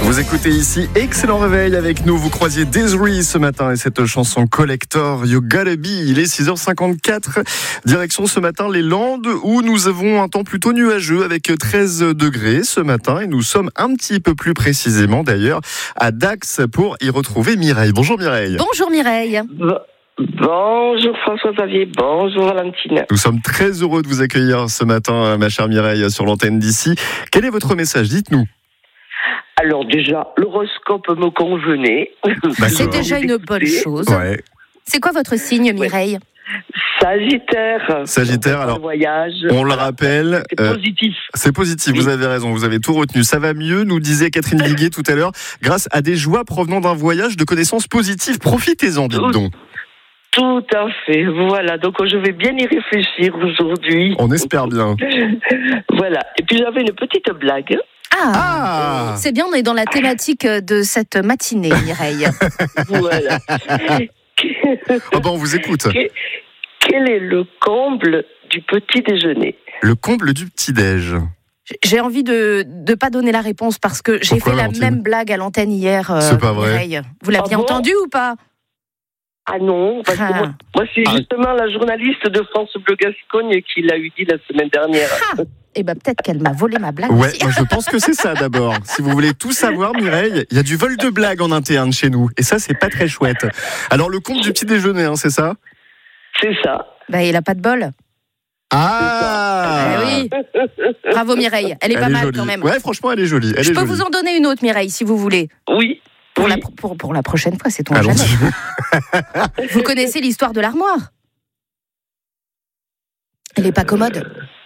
Vous écoutez ici Excellent Réveil avec nous. Vous croisiez Desiree ce matin et cette chanson Collector, You Gotta Be. Il est 6h54. Direction ce matin les Landes où nous avons un temps plutôt nuageux avec 13 degrés ce matin. Et nous sommes un petit peu plus précisément d'ailleurs à Dax pour y retrouver Mireille. Bonjour Mireille. Bonjour Mireille. Bonjour François-Xavier, bonjour Valentine. Nous sommes très heureux de vous accueillir ce matin, ma chère Mireille, sur l'antenne d'ici. Quel est votre message ? Dites-nous. Alors déjà, l'horoscope me convenait. C'est déjà une bonne chose. Ouais. C'est quoi votre signe, Mireille ? Sagittaire. Sagittaire, alors, voyage. On le rappelle. C'est positif. C'est positif, Oui. Vous avez raison, vous avez tout retenu. Ça va mieux, nous disait Catherine Viguier tout à l'heure, grâce à des joies provenant d'un voyage de connaissances positives. Profitez-en, dites donc. Tout à fait, voilà. Donc je vais bien y réfléchir aujourd'hui. On espère bien. Voilà. Et puis j'avais une petite blague. Ah, C'est bien, on est dans la thématique de cette matinée, Mireille. Voilà. Oh ben on vous écoute. Quel est le comble du petit déjeuner ? Le comble du petit-déj. J'ai envie de ne pas donner la réponse parce que j'ai Pourquoi, fait la Valentine ? même blague à l'antenne hier, C'est pas vrai. Mireille. Vous l'aviez Ah bon entendu ou pas ? Ah non, parce que moi c'est justement la journaliste de France Bleu Gascogne qui l'a eu dit la semaine dernière. Eh ben peut-être qu'elle m'a volé ma blague Ouais, aussi. moi je pense que c'est ça d'abord. Si vous voulez tout savoir, Mireille, il y a du vol de blagues en interne chez nous. Et ça, c'est pas très chouette. Alors, le comble du petit déjeuner, hein, c'est ça ? C'est ça. Bah, il a pas de bol. Ah, Eh oui. Bravo Mireille, elle est pas mal jolie. quand même. Ouais, franchement, elle est jolie. Je peux vous en donner une autre, Mireille, si vous voulez. Oui. Pour, oui. pour la prochaine fois, c'est ton Allons-y. jamais. Vous connaissez l'histoire de l'armoire ? Elle est pas commode.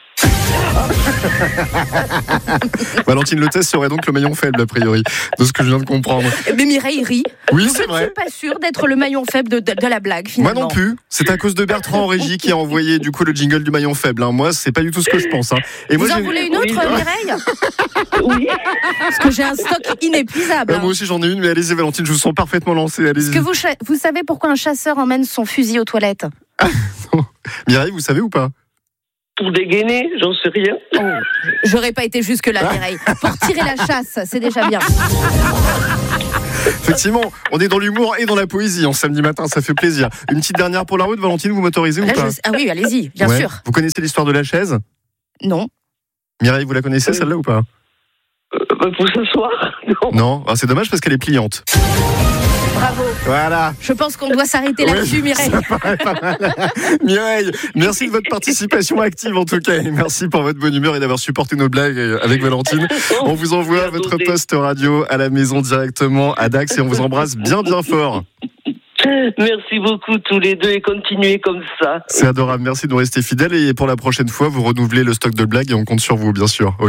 Valentine Le Test serait donc le maillon faible, a priori, de ce que je viens de comprendre. Mais Mireille rit. Oui, Je c'est ne vrai. suis pas sûre d'être le maillon faible de la blague, finalement. Moi non plus. C'est à cause de Bertrand en régie qui a envoyé du coup le jingle du maillon faible. Hein. Moi, c'est pas du tout ce que je pense. Hein. Et moi, Vous en voulez une autre, Oui. Mireille ? Oui. Parce que j'ai un stock inépuisable. moi aussi j'en ai une, mais allez-y Valentine, je vous sens parfaitement lancée. Allez-y. Est-ce que vous savez pourquoi un chasseur emmène son fusil aux toilettes ? Mireille, vous savez ou pas ? Pour dégainer, j'en sais rien. J'aurais pas été jusque-là, Mireille. Pour tirer la chasse, c'est déjà bien. Effectivement, on est dans l'humour et dans la poésie en samedi matin, ça fait plaisir. Une petite dernière pour la route, Valentine, vous m'autorisez ou Là, pas ? Ah oui, allez-y, bien Ouais. sûr. Vous connaissez l'histoire de la chaise ? Non. Mireille, vous la connaissez celle-là ou pas ? Pour ce soir, non. Non, ah, c'est dommage parce qu'elle est pliante. Bravo. Voilà. Je pense qu'on doit s'arrêter là-dessus, Mireille. Mireille, merci de votre participation active en tout cas. Et merci pour votre bonne humeur et d'avoir supporté nos blagues avec Valentine. On vous envoie votre poste radio à la maison directement à Dax et on vous embrasse bien fort. Merci beaucoup tous les deux et continuez comme ça. C'est adorable, merci de nous rester fidèles et pour la prochaine fois, vous renouvelez le stock de blagues et on compte sur vous bien sûr, ok ?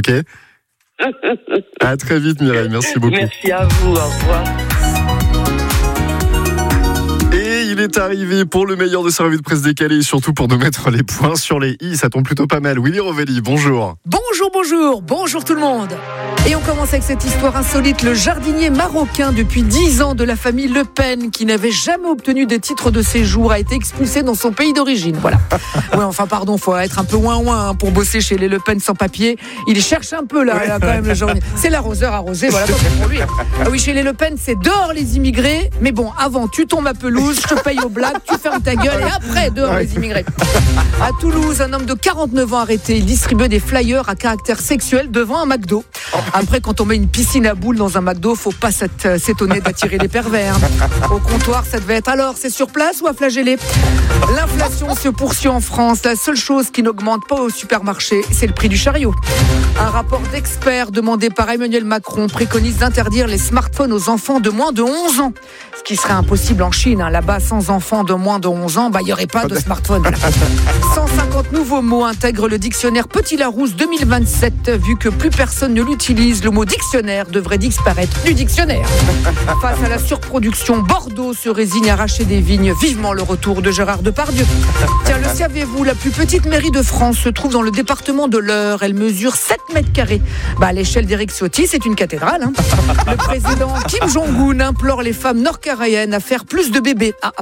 À très vite Mireille, merci beaucoup. Merci à vous, au revoir. Et il est arrivé pour le meilleur de sa revue de presse décalée et surtout pour nous mettre les points sur les i. Ça tombe plutôt pas mal. Willy Rovelli, bonjour. Bonjour tout le monde. Et on commence avec cette histoire insolite. Le jardinier marocain depuis 10 ans de la famille Le Pen, qui n'avait jamais obtenu de titre de séjour, a été expulsé dans son pays d'origine. Voilà. Ouais, enfin pardon, faut être un peu ouin pour bosser chez les Le Pen sans papier. Il cherche un peu là quand même le jardinier. C'est l'arroseur arrosé, voilà, donc c'est pour lui. Ah oui, chez les Le Pen, c'est dehors les immigrés. Mais bon, avant, tu tombes à pelouse, je te paye aux blagues, tu fermes ta gueule et après, dehors les immigrés. À Toulouse, un homme de 49 ans arrêté. Il distribuait des flyers à caractère sexuel devant un McDo. Après, quand on met une piscine à boules dans un McDo, faut pas s'étonner d'attirer les pervers. Au comptoir, ça devait être alors, c'est sur place ou à flageller ? L'inflation se poursuit en France. La seule chose qui n'augmente pas au supermarché, c'est le prix du chariot. Un rapport d'experts demandé par Emmanuel Macron préconise d'interdire les smartphones aux enfants de moins de 11 ans. Ce qui serait impossible en Chine. Là-bas, sans enfants de moins de 11 ans, il n'y aurait pas de smartphone. Voilà. 150 nouveaux mots intègrent le dictionnaire Petit Larousse 2027. Vu que plus personne ne l'utilise, le mot dictionnaire devrait disparaître du dictionnaire. Face à la surproduction, Bordeaux se résigne à arracher des vignes. Vivement le retour de Gérard Depardieu. Tiens, le saviez-vous, la plus petite mairie de France se trouve dans le département de l'Eure. Elle mesure 7 mètres carrés. À l'échelle d'Éric Ciotti, c'est une cathédrale. Le président Kim Jong-un implore les femmes nord-coréennes à faire plus de bébés.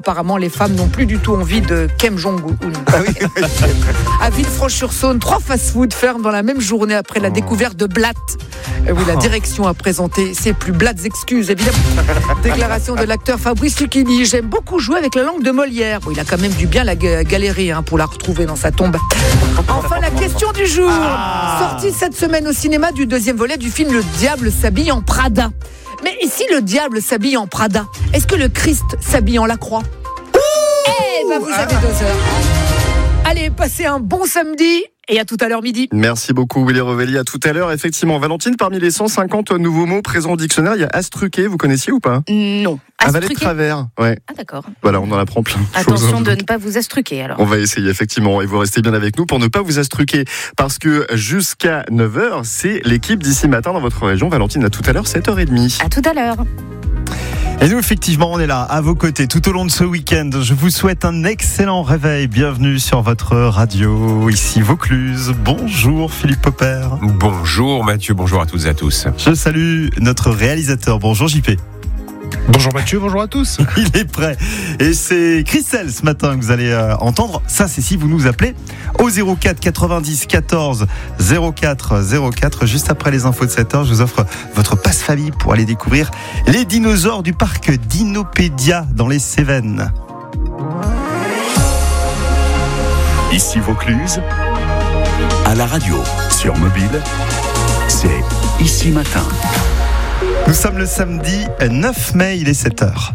apparemment, les femmes n'ont plus du tout envie de Kim Jong-un. À Villefranche-sur-Saône, 3 fast-food ferment dans la même journée après la découverte de blattes. Oui, la direction a présenté ses plus blattes excuses, évidemment. Déclaration de l'acteur Fabrice Lucchini. J'aime beaucoup jouer avec la langue de Molière. Bon, il a quand même dû bien la galérer pour la retrouver dans sa tombe. Enfin, la question du jour. Sortie cette semaine au cinéma du 2e volet du film Le Diable s'habille en Prada. Mais ici, le diable s'habille en Prada, est-ce que le Christ s'habille en la croix? Vous avez 2 heures. Allez, passez un bon samedi. Et à tout à l'heure midi. Merci beaucoup Willy Revelli, à tout à l'heure. Effectivement, Valentine, parmi les 150 nouveaux mots présents au dictionnaire, il y a astruquer, vous connaissiez ou pas? Non. Avaler de travers, ouais. Ah d'accord. Voilà, on en apprend plein de choses. Attention de ne pas vous astruquer alors. On va essayer effectivement, et vous restez bien avec nous pour ne pas vous astruquer. Parce que jusqu'à 9h, c'est l'équipe d'ici matin dans votre région. Valentine, à tout à l'heure, 7h30. À tout à l'heure. Et nous, effectivement, on est là, à vos côtés, tout au long de ce week-end. Je vous souhaite un excellent réveil. Bienvenue sur votre radio, ici Vaucluse. Bonjour Philippe Popper. Bonjour Mathieu, bonjour à toutes et à tous. Je salue notre réalisateur. Bonjour JP. Bonjour Mathieu, bonjour à tous. Il est prêt. Et c'est Christelle ce matin que vous allez entendre. Ça, c'est si vous nous appelez au 04 90 14 04 04. Juste après les infos de 7h, je vous offre votre passe-famille pour aller découvrir les dinosaures du parc Dinopédia dans les Cévennes. Ici Vaucluse, à la radio, sur mobile, c'est Ici Matin. Nous sommes le samedi 9 mai, il est 7h.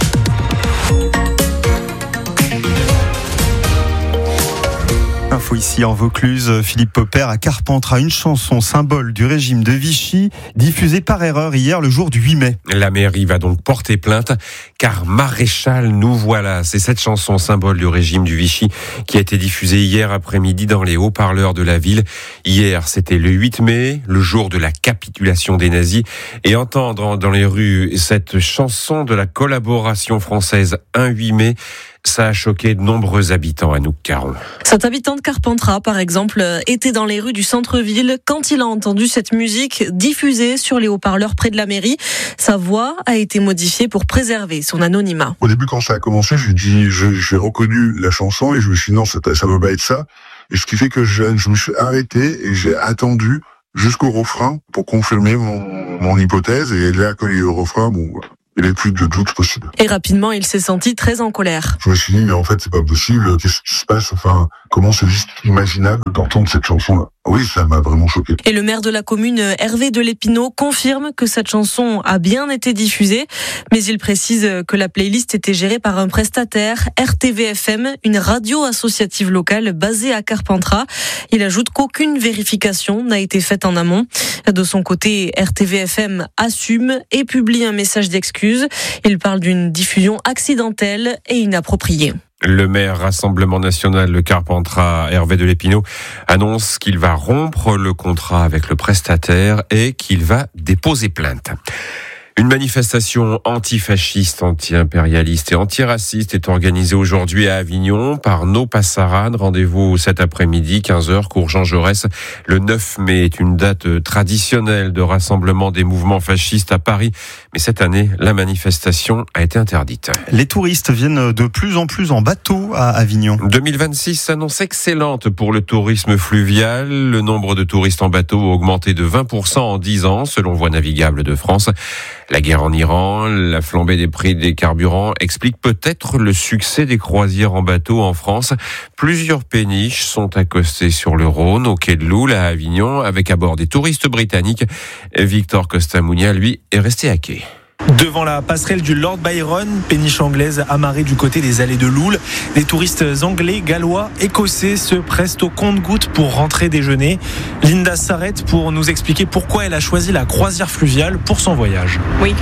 Info ici en Vaucluse, Philippe Popper à Carpentras, une chanson symbole du régime de Vichy, diffusée par erreur hier le jour du 8 mai. La mairie va donc porter plainte, car Maréchal, nous voilà. C'est cette chanson symbole du régime du Vichy qui a été diffusée hier après-midi dans les haut-parleurs de la ville. Hier, c'était le 8 mai, le jour de la capitulation des nazis. Et entendre dans les rues cette chanson de la collaboration française un 8 mai, ça a choqué de nombreux habitants à Nouques-Caron. Cet habitant de Carpentras, par exemple, était dans les rues du centre-ville quand il a entendu cette musique diffusée sur les haut-parleurs près de la mairie. Sa voix a été modifiée pour préserver son anonymat. Au début, quand ça a commencé, j'ai reconnu la chanson et je me suis dit non, ça ne peut pas être ça. Et ce qui fait que je me suis arrêté et j'ai attendu jusqu'au refrain pour confirmer mon hypothèse. Et là, quand il y a eu le refrain, il n'y avait plus de doute possible. Et rapidement, il s'est senti très en colère. Je me suis dit, mais en fait, c'est pas possible. Qu'est-ce qui se passe? Enfin, comment c'est juste imaginable d'entendre cette chanson-là? Oui, ça m'a vraiment choqué. Et le maire de la commune, Hervé de Lépinot, confirme que cette chanson a bien été diffusée, mais il précise que la playlist était gérée par un prestataire, RTV-FM, une radio associative locale basée à Carpentras. Il ajoute qu'aucune vérification n'a été faite en amont. De son côté, RTV-FM assume et publie un message d'excuse. Il parle d'une diffusion accidentelle et inappropriée. Le maire Rassemblement National de Carpentras, Hervé de Lépinot, annonce qu'il va rompre le contrat avec le prestataire et qu'il va déposer plainte. Une manifestation antifasciste, anti-impérialiste et antiraciste est organisée aujourd'hui à Avignon par No Passarade. Rendez-vous cet après-midi, 15h, cours Jean Jaurès. Le 9 mai est une date traditionnelle de rassemblement des mouvements fascistes à Paris. Mais cette année, la manifestation a été interdite. Les touristes viennent de plus en plus en bateau à Avignon. 2026 s'annonce excellente pour le tourisme fluvial. Le nombre de touristes en bateau a augmenté de 20% en 10 ans, selon Voies navigables de France. La guerre en Iran, la flambée des prix des carburants expliquent peut-être le succès des croisières en bateau en France. Plusieurs péniches sont accostées sur le Rhône, au quai de Loul, à Avignon, avec à bord des touristes britanniques. Victor Costamugna, lui, est resté à quai. Devant la passerelle du Lord Byron, péniche anglaise amarrée du côté des allées de Loul, les touristes anglais, gallois, écossais se pressent au compte-gouttes pour rentrer déjeuner. Linda s'arrête pour nous expliquer pourquoi elle a choisi la croisière fluviale pour son voyage.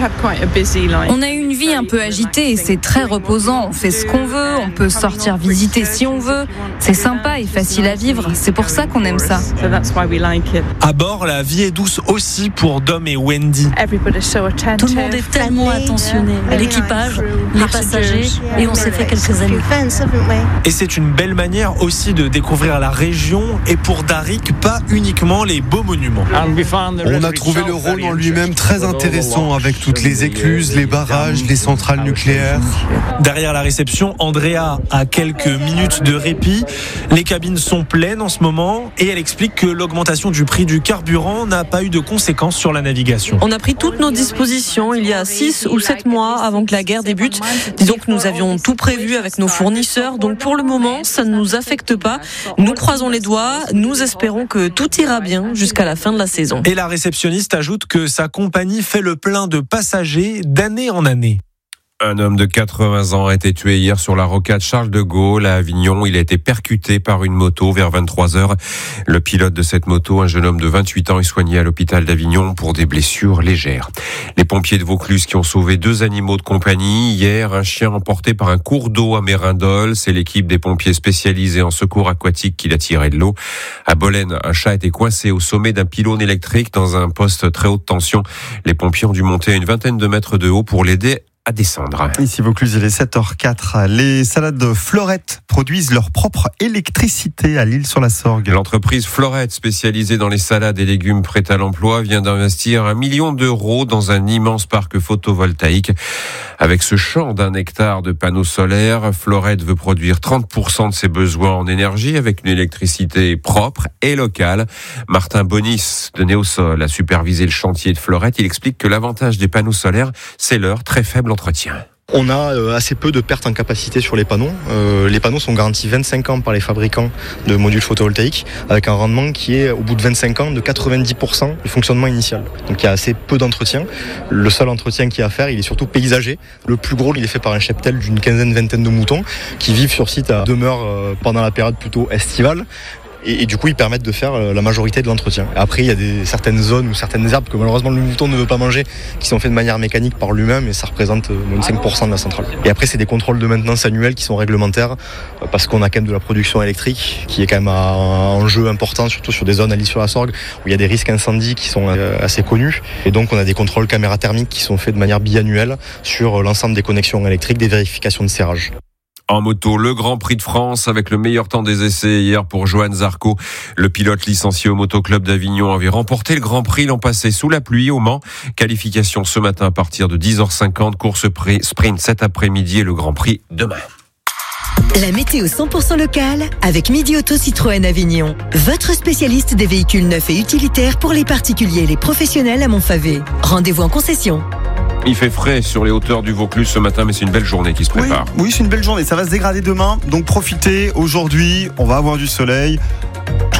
On a eu une vie un peu agitée et c'est très reposant. On fait ce qu'on veut, on peut sortir visiter si on veut. C'est sympa et facile à vivre, c'est pour ça qu'on aime ça. À bord, la vie est douce aussi pour Dom et Wendy. Tout le monde est tellement attentionné, l'équipage, les passagers, et on s'est fait quelques amis. Et c'est une belle manière aussi de découvrir la région, et pour Darik, pas uniquement les beaux monuments. On a trouvé le Rhône en lui-même très intéressant, avec toutes les écluses, les barrages, des centrales nucléaires. Derrière la réception, Andrea a quelques minutes de répit. Les cabines sont pleines en ce moment et elle explique que l'augmentation du prix du carburant n'a pas eu de conséquences sur la navigation. On a pris toutes nos dispositions il y a 6 ou 7 mois avant que la guerre débute. Disons que nous avions tout prévu avec nos fournisseurs, donc pour le moment, ça ne nous affecte pas. Nous croisons les doigts, nous espérons que tout ira bien jusqu'à la fin de la saison. Et la réceptionniste ajoute que sa compagnie fait le plein de passagers d'année en année. Un homme de 80 ans a été tué hier sur la rocade Charles de Gaulle à Avignon. Il a été percuté par une moto vers 23h. Le pilote de cette moto, un jeune homme de 28 ans, est soigné à l'hôpital d'Avignon pour des blessures légères. Les pompiers de Vaucluse qui ont sauvé 2 animaux de compagnie. Hier, un chien emporté par un cours d'eau à Mérindol. C'est l'équipe des pompiers spécialisés en secours aquatique qui l'a tiré de l'eau. À Bolène, un chat a été coincé au sommet d'un pylône électrique dans un poste très haute tension. Les pompiers ont dû monter à une vingtaine de mètres de haut pour l'aider à descendre. Ici Vaucluse, il est 7h04. Les salades Florette produisent leur propre électricité à l'Isle-sur-la-Sorgue. L'entreprise Florette, spécialisée dans les salades et légumes prêts à l'emploi, vient d'investir 1 million d'euros dans un immense parc photovoltaïque. Avec ce champ d'1 hectare de panneaux solaires, Florette veut produire 30% de ses besoins en énergie avec une électricité propre et locale. Martin Bonis de Néosol a supervisé le chantier de Florette. Il explique que l'avantage des panneaux solaires, c'est leur très faible entretien. On a assez peu de pertes en capacité sur les panneaux. Les panneaux sont garantis 25 ans par les fabricants de modules photovoltaïques, avec un rendement qui est, au bout de 25 ans, de 90% du fonctionnement initial. Donc il y a assez peu d'entretien. Le seul entretien qu'il y a à faire, il est surtout paysager. Le plus gros, il est fait par un cheptel d'une vingtaine de moutons qui vivent sur site à demeure pendant la période plutôt estivale. Et du coup, ils permettent de faire la majorité de l'entretien. Après, il y a certaines zones ou certaines herbes que malheureusement le mouton ne veut pas manger, qui sont faites de manière mécanique par lui-même, et ça représente moins de 5% de la centrale. Et après, c'est des contrôles de maintenance annuels qui sont réglementaires, parce qu'on a quand même de la production électrique, qui est quand même un enjeu important, surtout sur des zones à l'Isle-sur-la-Sorgue, où il y a des risques incendies qui sont assez connus. Et donc, on a des contrôles caméras thermiques qui sont faits de manière biannuelle sur l'ensemble des connexions électriques, des vérifications de serrage. En moto, le Grand Prix de France avec le meilleur temps des essais hier pour Johan Zarco. Le pilote licencié au Motoclub d'Avignon avait remporté le Grand Prix l'an passé sous la pluie au Mans. Qualification ce matin à partir de 10h50, course sprint cet après-midi et le Grand Prix demain. La météo 100% locale avec Midi Auto Citroën Avignon. Votre spécialiste des véhicules neufs et utilitaires pour les particuliers et les professionnels à Montfavet. Rendez-vous en concession. Il fait frais sur les hauteurs du Vaucluse ce matin, mais c'est une belle journée qui se prépare. Oui, c'est une belle journée. Ça va se dégrader demain, donc profitez. Aujourd'hui, on va avoir du soleil.